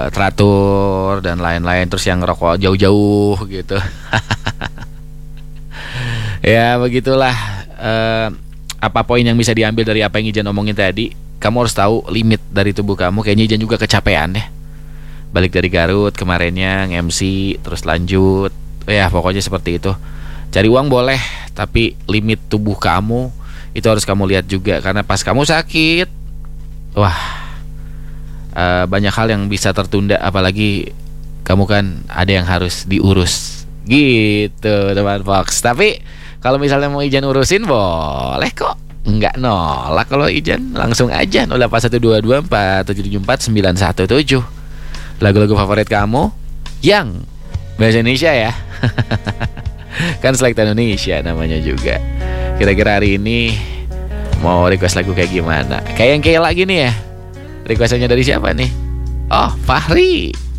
teratur dan lain-lain. Terus yang ngerokok jauh-jauh gitu. Ya begitulah. Apa poin yang bisa diambil dari apa yang Ijan omongin tadi? Kamu harus tahu limit dari tubuh kamu. Kayaknya Ijan juga kecapean ya. Balik dari Garut kemarinnya nge-MC, terus lanjut. Ya pokoknya seperti itu. Cari uang boleh, tapi limit tubuh kamu itu harus kamu lihat juga. Karena pas kamu sakit, wah, banyak hal yang bisa tertunda. Apalagi kamu kan ada yang harus diurus gitu teman Fox. Tapi kalau misalnya mau Ijan urusin boleh kok. Enggak nolak kalau Ijan. Langsung aja 081224774917. Lagu-lagu favorit kamu yang bahasa Indonesia ya. Kan Selekta Indonesia namanya juga. Kira-kira hari ini mau request lagu kayak gimana? Kayak yang kayak lagi nih ya. Requestannya dari siapa nih? Oh, Fahri.